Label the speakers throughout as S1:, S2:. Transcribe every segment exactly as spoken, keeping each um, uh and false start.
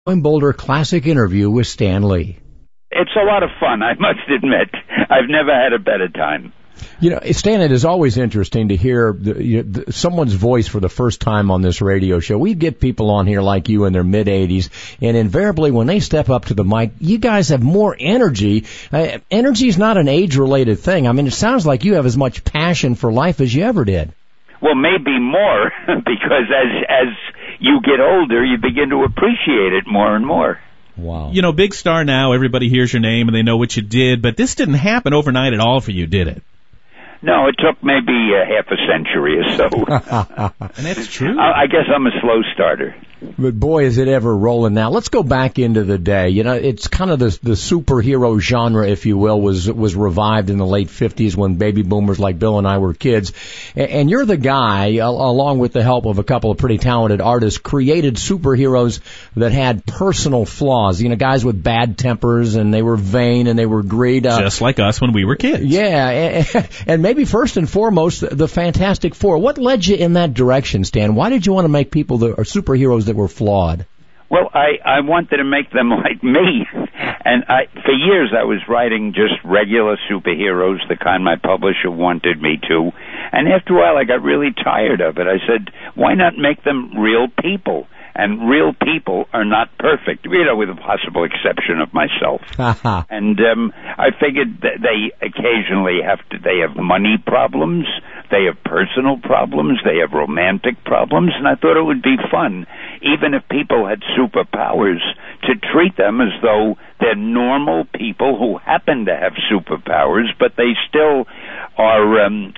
S1: Boulder Classic interview with Stan Lee.
S2: It's a lot of fun, I must admit. I've never had a better time.
S1: You know, Stan, it is always interesting to hear the, you know, the, someone's voice for the first time on this radio show. We get people on here like you in their mid-eighties, and invariably when they step up to the mic, you guys have more energy. Uh, energy is not an age-related thing. I mean, it sounds like you have as much passion for life as you ever did.
S2: Well, maybe more, because as as you get older, you begin to appreciate it more and more.
S1: Wow.
S3: You know, big star now, everybody hears your name and they know what you did, but this didn't happen overnight at all for you, did it?
S2: No, it took maybe a half a century or so.
S3: And that's true.
S2: I, I guess I'm a slow starter.
S1: But boy, is it ever rolling now. Let's go back into the day. You know, it's kind of the the superhero genre, if you will, was was revived in the late fifties when baby boomers like Bill and I were kids. And you're the guy, along with the help of a couple of pretty talented artists, created superheroes that had personal flaws. You know, guys with bad tempers, and they were vain, and they were greedy. Uh,
S3: Just like us when we were kids.
S1: Yeah, and, and maybe first and foremost, the Fantastic Four. What led you in that direction, Stan? Why did you want to make people that are superheroes that were flawed?
S2: Well, I, I wanted to make them like me. And I, for years I was writing just regular superheroes, the kind my publisher wanted me to. And after a while I got really tired of it. I said, why not make them real people? And real people are not perfect, you know, with the possible exception of myself. And um, I figured that they occasionally have to, they have money problems, they have personal problems, they have romantic problems, and I thought it would be fun, even if people had superpowers, to treat them as though they're normal people who happen to have superpowers, but they still are um,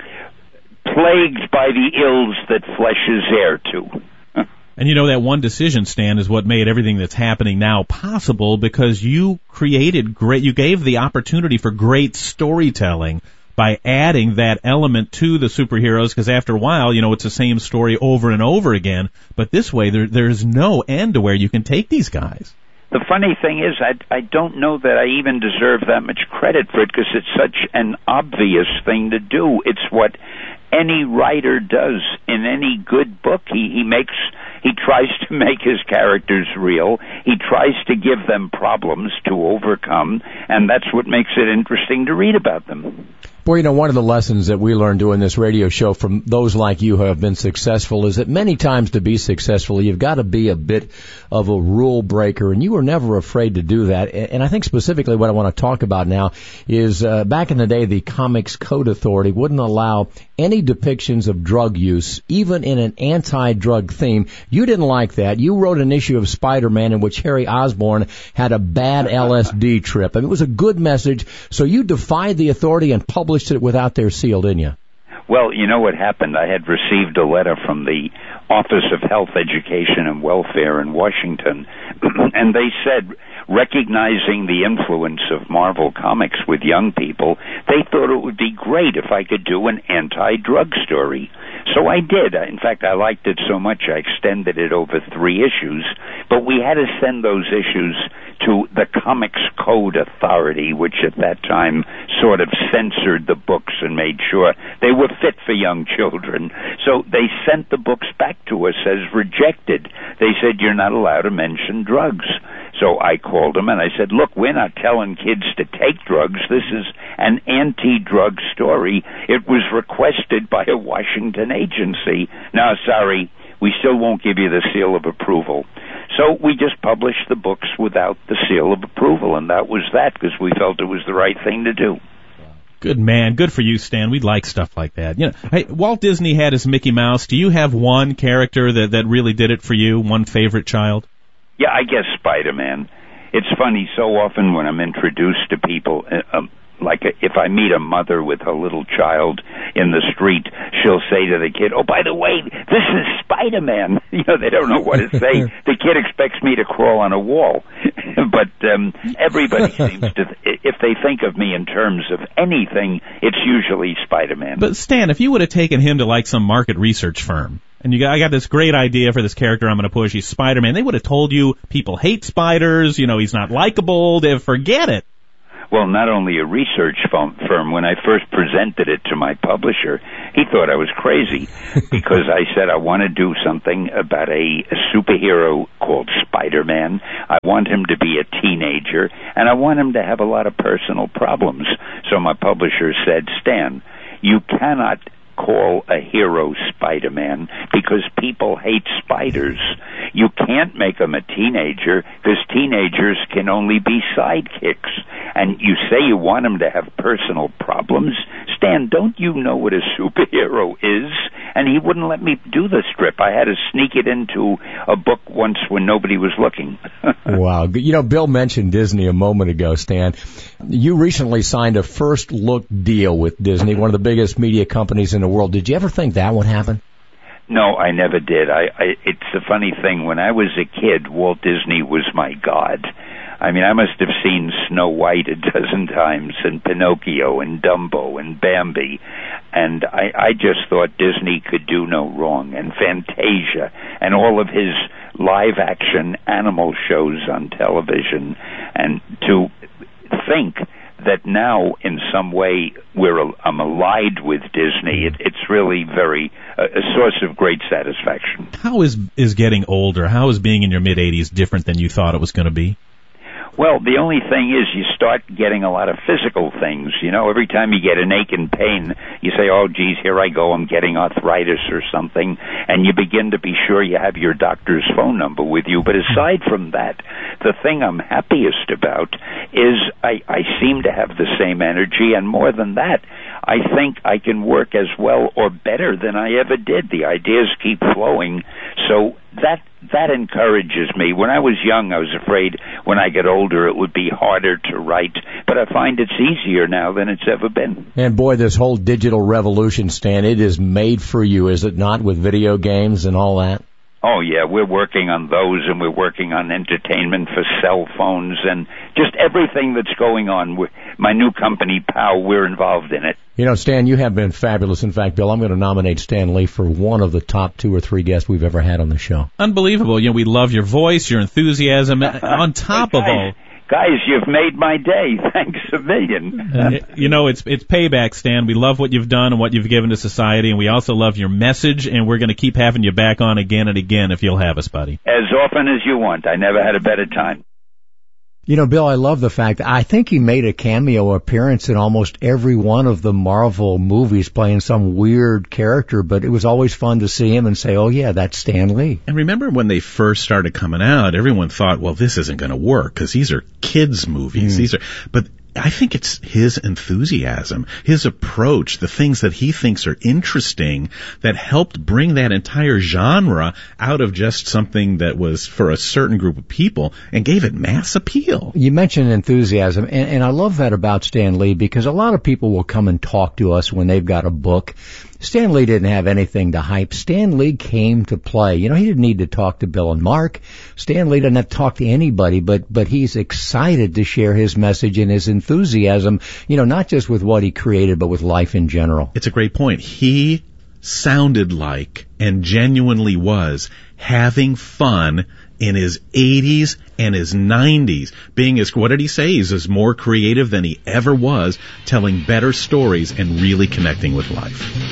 S2: plagued by the ills that flesh is heir to.
S3: And you know, that one decision, Stan, is what made everything that's happening now possible, because you created great, you gave the opportunity for great storytelling by adding that element to the superheroes, because after a while, you know, it's the same story over and over again, but this way there, there's no end to where you can take these guys.
S2: The funny thing is, I, I don't know that I even deserve that much credit for it, because it's such an obvious thing to do. It's what any writer does in any good book. He, he makes, he tries to make his characters real. He tries to give them problems to overcome, and that's what makes it interesting to read about them.
S1: Boy, you know, one of the lessons that we learned doing this radio show from those like you who have been successful is that many times to be successful, you've got to be a bit of a rule breaker, and you were never afraid to do that. And I think specifically what I want to talk about now is uh, back in the day, the Comics Code Authority wouldn't allow any depictions of drug use, even in an anti-drug theme. You didn't like that. You wrote an issue of Spider-Man in which Harry Osborn had a bad L S D trip. I mean, it was a good message, so you defied the authority and published it without their seal, didn't you?
S2: Well, you know what happened? I had received a letter from the Office of Health, Education, and Welfare in Washington, and they said, recognizing the influence of Marvel Comics with young people, they thought it would be great if I could do an anti-drug story. So I did. In fact, I liked it so much I extended it over three issues, but we had to send those issues to the Comics Code Authority, which at that time sort of censored the books and made sure they were fit for young children. So they sent the books back to us as rejected. They said, you're not allowed to mention drugs. So I called them and I said, look, we're not telling kids to take drugs. This is an anti-drug story. It was requested by a Washington agency. Now, sorry, we still won't give you the seal of approval. So we just published the books without the seal of approval, and that was that, because we felt it was the right thing to do.
S3: Good man. Good for you, Stan. We like stuff like that. You know, hey, Walt Disney had his Mickey Mouse. Do you have one character that, that really did it for you, one favorite child?
S2: Yeah, I guess Spider-Man. It's funny, so often when I'm introduced to people, uh, um, like a, if I meet a mother with a little child in the street, she'll say to the kid, oh, by the way, this is Spider-Man. You know, they don't know what to say. The kid expects me to crawl on a wall. But um, everybody seems to, th- if they think of me in terms of anything, it's usually Spider-Man.
S3: But Stan, if you would have taken him to like some market research firm, and you got, I got this great idea for this character I'm going to push, he's Spider-Man, they would have told you people hate spiders, you know, he's not likable, they forget it.
S2: Well, not only a research firm, when I first presented it to my publisher, he thought I was crazy because I said I want to do something about a, a superhero called Spider-Man. I want him to be a teenager, and I want him to have a lot of personal problems. So my publisher said, Stan, you cannot call a hero Spider-Man because people hate spiders. You can't make him a teenager because teenagers can only be sidekicks. And you say you want him to have personal problems. Stan, don't you know what a superhero is? And he wouldn't let me do the strip. I had to sneak it into a book once when nobody was looking.
S1: Wow. You know, Bill mentioned Disney a moment ago, Stan. You recently signed a first look deal with Disney, one of the biggest media companies in the world. Did you ever think that would happen?
S2: No, I never did. I, I it's a funny thing. When I was a kid, Walt Disney was my god. I mean, I must have seen Snow White a dozen times, and Pinocchio, and Dumbo, and Bambi, and I, I just thought Disney could do no wrong, and Fantasia, and all of his live-action animal shows on television, and to think that now, in some way, we're I'm allied with Disney. It, it's really very uh, a source of great satisfaction.
S3: How is is getting older? How is being in your mid eighties different than you thought it was going to be?
S2: Well, the only thing is you start getting a lot of physical things. You know, every time you get an ache and pain, you say, oh, geez, here I go, I'm getting arthritis or something, and you begin to be sure you have your doctor's phone number with you. But aside from that, the thing I'm happiest about is I, I seem to have the same energy, and more than that, I think I can work as well or better than I ever did. The ideas keep flowing, so that that encourages me. When I was young, I was afraid when I get older it would be harder to write, but I find it's easier now than it's ever been.
S1: And boy, this whole digital revolution, Stan, it is made for you, is it not, with video games and all that?
S2: Oh, yeah, we're working on those, and we're working on entertainment for cell phones and just everything that's going on. We're, my new company, POW, we're involved in it.
S1: You know, Stan, you have been fabulous. In fact, Bill, I'm going to nominate Stan Lee for one of the top two or three guests we've ever had on the show.
S3: Unbelievable. You know, we love your voice, your enthusiasm. On top
S2: hey,
S3: of all...
S2: Guys, you've made my day. Thanks a million.
S3: uh, you know, it's it's payback, Stan. We love what you've done and what you've given to society, and we also love your message, and we're going to keep having you back on again and again if you'll have us, buddy.
S2: As often as you want. I never had a better time.
S1: You know, Bill, I love the fact that I think he made a cameo appearance in almost every one of the Marvel movies playing some weird character, but it was always fun to see him and say, oh, yeah, that's Stan Lee.
S4: And remember when they first started coming out, everyone thought, well, this isn't going to work because these are kids' movies. Mm. These are, but I think it's his enthusiasm, his approach, the things that he thinks are interesting that helped bring that entire genre out of just something that was for a certain group of people and gave it mass appeal.
S1: You mentioned enthusiasm, and, and I love that about Stan Lee because a lot of people will come and talk to us when they've got a book. Stan Lee didn't have anything to hype. Stan Lee came to play. You know, he didn't need to talk to Bill and Mark. Stan Lee doesn't have to talk to anybody, but but he's excited to share his message and his enthusiasm, you know, not just with what he created, but with life in general.
S4: It's a great point. He sounded like, and genuinely was, having fun in his eighties and his nineties, being as, what did he say? He's as more creative than he ever was, telling better stories and really connecting with life.